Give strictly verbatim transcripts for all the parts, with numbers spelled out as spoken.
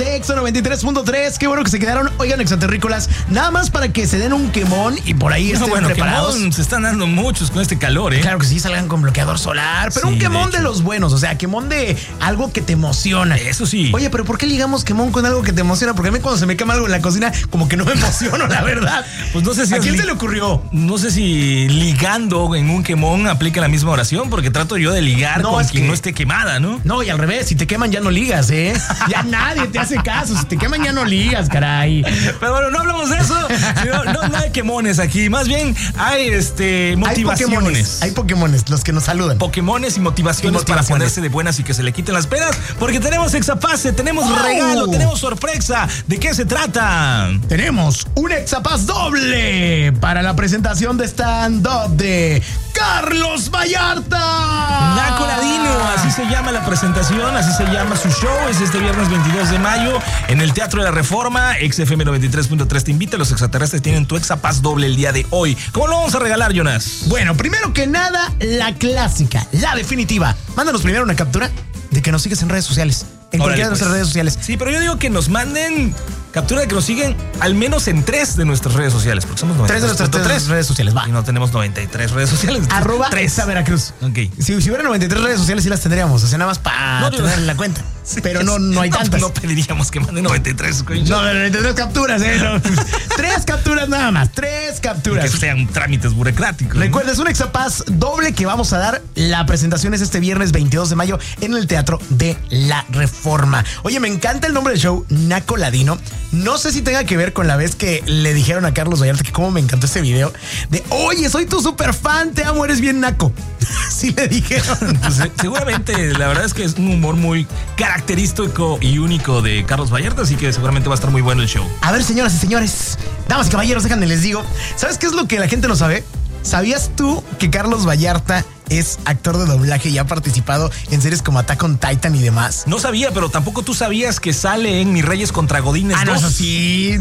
de Exa noventa y tres punto tres. Qué bueno que se quedaron. Oigan, exaterrícolas, nada más para que se den un quemón y por ahí no, estén bueno, preparados. Quemón se están dando muchos con este calor, ¿eh? Claro que sí, salgan con bloqueador solar, pero sí, un quemón de, de los buenos, o sea, quemón de algo que te emociona. Eso sí. Oye, pero ¿por qué ligamos quemón con algo que te emociona? Porque a mí cuando se me quema algo en la cocina, como que no me emociono, la verdad. Pues no sé si ¿a quién li- se le ocurrió? No sé si ligando en un quemón aplica la misma oración, porque trato yo de ligar no, con quien que... no esté quemada, ¿no? No, y al revés, si te queman ya no ligas, ¿eh? Ya nadie te hace caso, si te queman ya no ligas, caray. Pero bueno, no hablamos de eso, sino, no, no hay quemones aquí, más bien hay este motivaciones. Hay Pokémones, hay Pokémones, los que nos saludan. Pokémones y motivaciones, y motivaciones para ponerse de buenas y que se le quiten las penas, porque tenemos Exapase, tenemos oh. regalo, tenemos sorpresa. ¿De qué se trata? Tenemos un Exapaz doble para la presentación de stand-up de Carlos Vallarta. Naco Ladino, así se llama la presentación, así se llama su show. Es este viernes veintidós de mayo en el Teatro de la Reforma. X F M noventa y tres punto tres te invita. Los extraterrestres tienen tu Exapaz doble el día de hoy. ¿Cómo lo vamos a regalar, Jonas? Bueno, primero que nada, la clásica, la definitiva. Mándanos primero una captura de que nos sigues en redes sociales. En Órale, cualquiera pues. de nuestras redes sociales. Sí, pero yo digo que nos manden captura de que nos siguen al menos en tres de nuestras redes sociales, porque somos noventa y tres. Tres de nuestras tres redes sociales, va. Y no tenemos noventa y tres redes sociales. Arroba Exa Veracruz. Ok. Si, si hubiera noventa y tres redes sociales, sí las tendríamos. O sea, nada más para no, tener en la cuenta. Sí, pero no, no hay no, tantas. No pediríamos que manden noventa y tres. No, noventa y tres capturas, ¿eh? No. Tres capturas nada más. Tres capturas. Y que sean trámites burocráticos. Recuerda, ¿no? Es un Exapaz doble que vamos a dar. La presentación es este viernes veintidós de mayo en el Teatro de la Reforma. Oye, me encanta el nombre del show, Naco Ladino. No sé si tenga que ver con la vez que le dijeron a Carlos Vallarta que cómo me encantó ese video de, oye, soy tu super fan, te amo, eres bien naco. Sí le dijeron. Pues, seguramente, la verdad es que es un humor muy característico y único de Carlos Vallarta, así que seguramente va a estar muy bueno el show. A ver, señoras y señores, damas y caballeros, déjenme les digo, ¿sabes qué es lo que la gente no sabe? ¿Sabías tú que Carlos Vallarta es actor de doblaje y ha participado en series como Attack on Titan y demás? No sabía, pero tampoco tú sabías que sale en Mis Reyes contra Godines ah, dos. No, sí.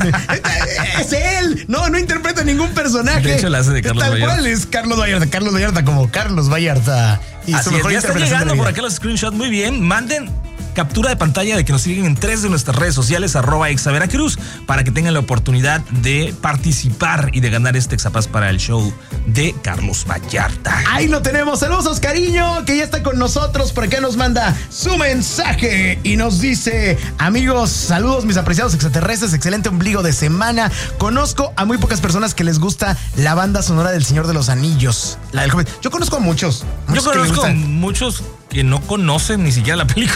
Es él. No, no interpreta ningún personaje. De hecho, la hace de Carlos Tal Vallarta. cual es Carlos Vallarta. Carlos Vallarta como Carlos Vallarta. Y así es, ya están llegando por acá los screenshots. Muy bien, manden captura de pantalla de que nos siguen en tres de nuestras redes sociales, arroba Exa Veracruz, para que tengan la oportunidad de participar y de ganar este Exapaz para el show de Carlos Vallarta. Ahí lo tenemos. Saludos a Oscariño, que ya está con nosotros. Por acá nos manda su mensaje y nos dice: amigos, saludos mis apreciados extraterrestres, excelente ombligo de semana. Conozco a muy pocas personas que les gusta la banda sonora del Señor de los Anillos, la del joven. Yo conozco a muchos, muchos Yo conozco a muchos que no conocen ni siquiera la película.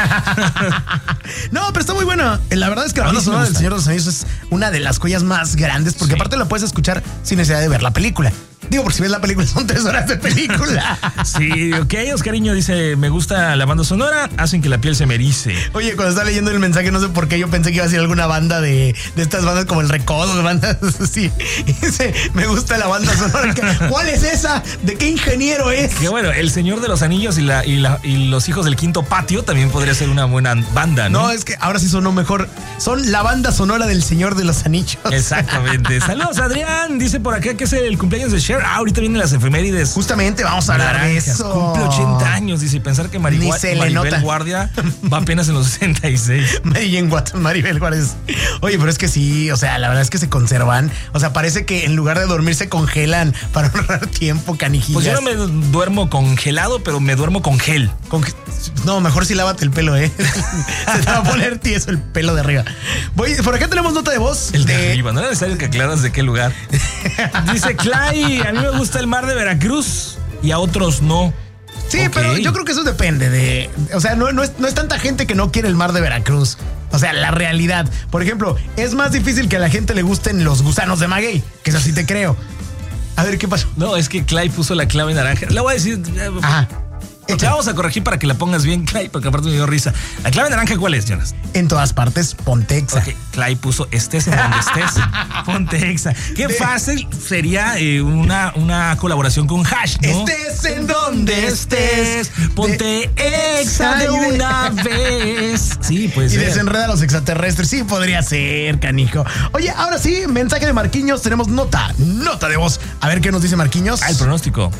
No, pero está muy buena. La verdad es que la banda sonora del Señor de los Anillos es una de las joyas más grandes, porque sí, aparte la puedes escuchar sin necesidad de ver la película. Digo, porque si ves la película son tres horas de película. Sí, ok, Oscariño dice, me gusta la banda sonora, hacen que la piel se me erice. Oye, cuando estaba leyendo el mensaje, no sé por qué yo pensé que iba a ser alguna banda de, de estas bandas como El Recodo, de bandas así. Dice, me gusta la banda sonora. ¿Cuál es esa? ¿De qué ingeniero es? Que bueno, El Señor de los Anillos y, la, y, la, y Los Hijos del Quinto Patio también podría ser una buena banda, ¿no? No, es que ahora sí sonó mejor. Son la banda sonora del Señor de los Anillos. Exactamente. Saludos, Adrián. Dice por acá que es el cumpleaños de Cher. Ah, ahorita vienen las efemérides. Justamente vamos a hablar de eso. Cumple ochenta años, dice. Pensar que Marigua- Maribel nota. Guardia va apenas en los sesenta y seis. Maribel Guardia. Oye, pero es que sí, o sea, la verdad es que se conservan. O sea, parece que en lugar de dormir se congelan para ahorrar tiempo, canijillas. Pues yo no me duermo congelado, pero me duermo con gel. Con ge- no, mejor si lávate el pelo, ¿eh? Se te va a poner tieso el pelo de arriba. Voy, por acá tenemos nota de voz. El de, de arriba, no era necesario que aclaras de qué lugar. Dice Clay, a mí me gusta el mar de Veracruz y a otros no. Sí, okay, pero yo creo que eso depende de... O sea, no, no, es, no es tanta gente que no quiere el mar de Veracruz. O sea, la realidad. Por ejemplo, es más difícil que a la gente le gusten los gusanos de maguey, que eso sí te creo. A ver, ¿qué pasó? No, es que Clay puso la clave naranja. La voy a decir... Ajá. Te vamos a corregir para que la pongas bien, Clay, porque aparte me dio risa. ¿La clave naranja cuál es, Jonas? En todas partes, ponte Exa. Ok, Clay puso estés en donde estés, ponte Exa. Qué de... fácil sería eh, una, una colaboración con Hash, ¿no? Estés en donde estés, ponte de... Exa de una vez. Sí, pues. Y desenreda a los extraterrestres. Sí, podría ser, canijo. Oye, ahora sí, mensaje de Marquinhos. Tenemos nota, nota de voz. A ver qué nos dice Marquinhos. Ah, el pronóstico.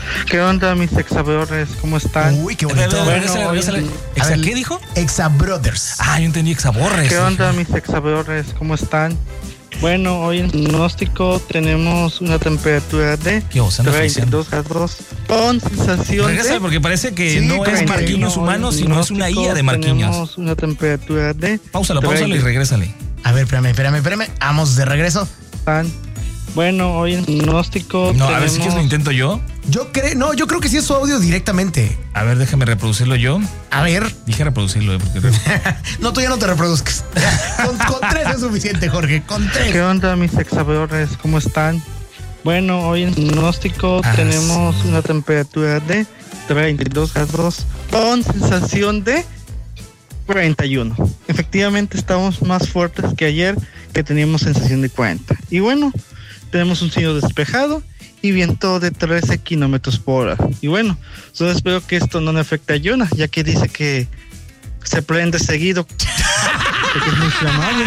¿Qué onda, mis exabrothers? ¿Cómo están? Uy, qué bonito. Bueno, ¿Exa qué dijo? Exabrothers. Ah, yo entendí exaborres. ¿Qué onda, mis exabrothers? ¿Cómo están? Bueno, hoy en pronóstico tenemos una temperatura de treinta y dos grados con sensación Regresa, de... porque parece que sí, no es Marquinhos humano, sino es una I A de Marquinhos. Tenemos una temperatura de... Páusalo, páusalo y regrésale. A ver, espérame, espérame, espérame. Vamos de regreso. Bueno, hoy en pronóstico No, tenemos... a ver si quieres lo intento yo. Yo creo, no, yo creo que sí es su audio directamente. A ver, déjame reproducirlo yo. A ver. Dije reproducirlo, ¿eh? Porque... no, tú ya no te reproduzcas. Con, con tres es suficiente, Jorge, con tres. ¿Qué onda, mis exabrothers? ¿Cómo están? Bueno, hoy en pronóstico ah, tenemos sí. una temperatura de treinta y dos grados con sensación de cuarenta y uno. Efectivamente, estamos más fuertes que ayer, que teníamos sensación de cuarenta. Y bueno, tenemos un cielo despejado y viento de trece kilómetros por hora. Y bueno, solo espero que esto no le afecte a Jonah, ya que dice que se prende seguido. Porque es muy inflamable.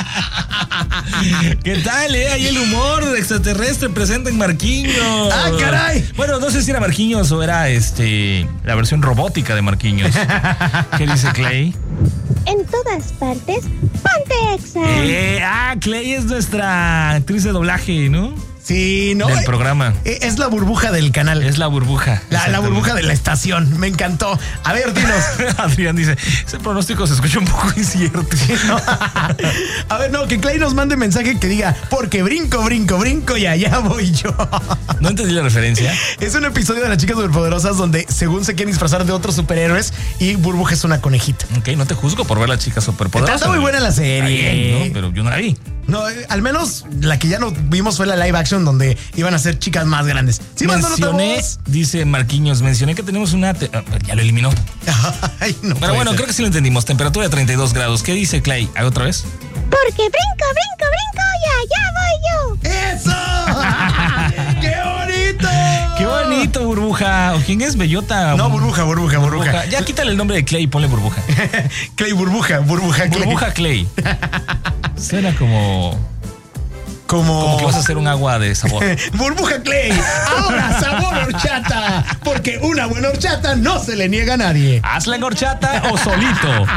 ¿Qué tal, eh? Ahí el humor extraterrestre presente en Marquinhos. ¡Ah, caray! Bueno, no sé si era Marquinhos o era este la versión robótica de Marquinhos. ¿Qué dice Clay? En todas partes, ponte Exa. Eh, ah, Clay es nuestra actriz de doblaje, ¿no? Sí, no. Del programa. Es la burbuja del canal. Es la burbuja. La, la burbuja de la estación. Me encantó. A ver, dinos. Adrián dice, ese pronóstico se escucha un poco incierto. Sí, ¿no? A ver, no, que Clay nos mande mensaje que diga, porque brinco, brinco, brinco y allá voy yo. No entendí la referencia. Es un episodio de Las Chicas Superpoderosas donde según se quieren disfrazar de otros superhéroes y Burbuja es una conejita. Ok, no te juzgo por ver Las Chicas Superpoderosas. Está muy buena la serie. Bien, ¿no? Pero yo no la vi. No, eh, al menos la que ya no vimos fue la live action donde iban a ser chicas más grandes. ¿Sí, mencioné, dice Marquinhos, mencioné que tenemos una... Te- ya lo eliminó. Ay, no. Pero bueno, ser. Creo que sí lo entendimos. Temperatura de treinta y dos grados. ¿Qué dice Clay? ¿Hago otra vez? Porque brinco, brinco, brinco y allá voy yo. ¡Eso! ¡Qué bonito! ¡Qué bonito, Burbuja! ¿O quién es? ¿Bellota? No, Burbuja, Burbuja, Burbuja. burbuja. Ya quítale el nombre de Clay y ponle Burbuja. Clay, Burbuja, Burbuja, Clay. Burbuja Clay. Suena como... Como... Como que vas a hacer un agua de sabor. Burbuja Clay. Ahora sabor horchata. Porque una buena horchata no se le niega a nadie. Hazla en horchata o solito.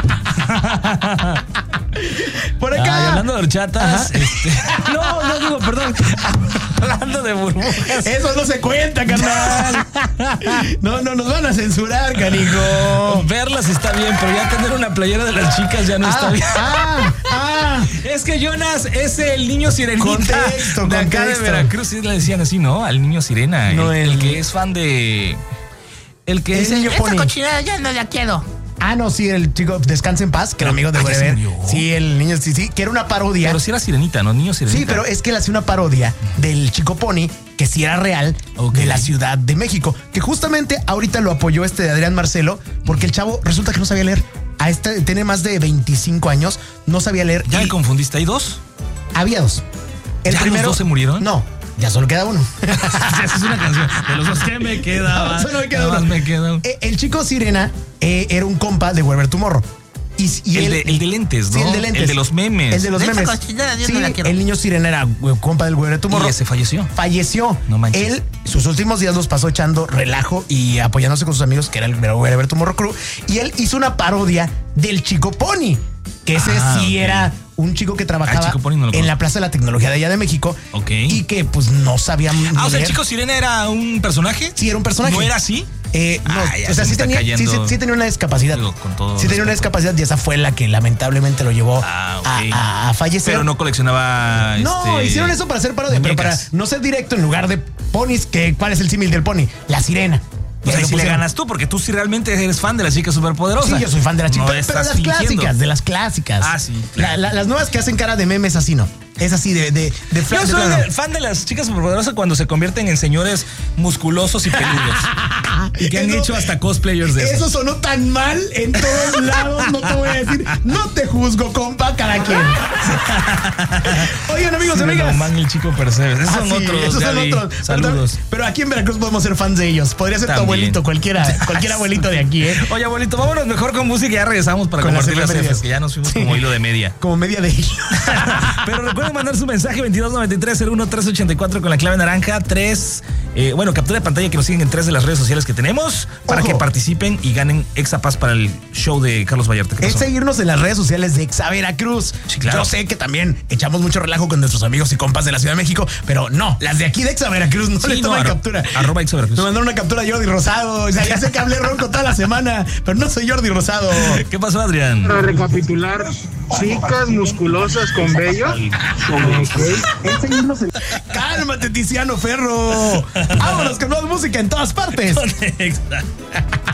Por acá. Ay, hablando de horchatas. Este... No, no digo, perdón. Hablando de burbujas. Eso no se cuenta, carnal. No, no, nos van a censurar, canijo. Verlas está bien, pero ya tener una playera de las chicas ya no ah, está bien. Ah, ah. Es que Jonas es el niño sirenita. Contexto, de acá contexto. de Veracruz. Sí le decían así, ¿no? Al niño sirena. No, el, el... el que es fan de... El que el es... Niño Pony. Esta cochinada ya no la quiero. Ah, no, sí, el chico Descansa en Paz, que era amigo de Wherever. Sí, el niño, sí, sí, que era una parodia. Pero sí era sirenita, ¿no? Niño sirenita. Sí, pero es que él hacía una parodia del Chico Pony, que sí era real, okay, de la Ciudad de México. Que justamente ahorita lo apoyó este de Adrián Marcelo, porque el chavo resulta que no sabía leer. A este tiene más de veinticinco años, no sabía leer. ¿Ya y... me confundiste? ¿Hay dos? Había dos. El ¿Ya primero, los dos se murieron? No. Ya solo queda uno. Esa es una canción. De los dos que me quedaba. No, solo me queda uno. Me queda. Eh, el chico Sirena eh, era un compa de Wherever Tomorrow. Y, y el, él, de, el de lentes, ¿no? Sí, el de lentes. El de los memes. El de los de memes. Cochina, sí, no la el niño Sirena era compa del Wherever Tomorrow. Y ese falleció. Falleció. No manches. Él, sus últimos días los pasó echando relajo y apoyándose con sus amigos, que era el Wherever Tomorrow Crew. Y él hizo una parodia del Chico Pony. Que ese ah, sí okay. era un chico que trabajaba ah, no en la Plaza de la Tecnología de allá de México. Ok. Y que pues no sabía. Ah, o sea, el Chico Sirena era un personaje. Sí, era un personaje. ¿No era así? Eh, no, ah, o sea, sí tenía, sí, sí, sí tenía una discapacidad. Digo, con todo sí tenía una discapacidad y esa fue la que lamentablemente lo llevó ah, okay. a, a, a fallecer. Pero no coleccionaba. No, este, hicieron eso para hacer parodia, pero para no ser directo en lugar de ponis, que ¿cuál es el símil del pony? La sirena. Pues ahí sí le ganas tú, porque tú sí realmente eres fan de las chicas superpoderosas. Sí, yo soy fan de las chicas, no pero, pero de las fingiendo. clásicas, de las clásicas. Ah, sí. Claro. La, la, las nuevas que hacen cara de memes así no. Es así de de, de Yo soy de, fan de las chicas superpoderosas cuando se convierten en señores musculosos y peludos. Y que han Eso- hecho hasta cosplayers de eso. Eso sonó tan mal en todos lados, no te voy a decir. No te juzgo, compa, cada quien. Oigan, amigos y amigas. Man y el chico Percebes. Esos Ah, son sí, otros. esos ya son vi. otros. Saludos. Pero, pero aquí en Veracruz podemos ser fans de ellos. Podría ser También. tu abuelito, cualquiera, cualquier abuelito de aquí, ¿eh? Oye, abuelito, vámonos mejor con música y ya regresamos para Con las compartir las efemérides. Fs, que ya nos fuimos Sí. como hilo de media. Como media de hilo. Pero recuerden mandar su mensaje veintidós noventa y tres cero uno tres ochenta y cuatro con la clave naranja. Tres, eh, bueno, captura de pantalla que nos siguen en tres de las redes sociales que tenemos para Ojo. que participen y ganen Exapass para el show de Carlos Vallarta. ¿Qué Es pasó? seguirnos en las redes sociales de Exa Veracruz. Sí, claro. Yo sé que también echamos mucho relajo con nuestros amigos y compas de la Ciudad de México, pero no, las de aquí de Exa Veracruz no Sí, le no, toman arro- captura. arroba Exa Veracruz. Me mandaron una captura de Jordi Rosado. O sea, ya sé que hablé ronco toda la semana, pero no soy Jordi Rosado. ¿Qué pasó, Adrián? Para recapitular, chicas musculosas con vello. Cálmate, Tiziano Ferro. Vámonos con más música en todas partes. Exa.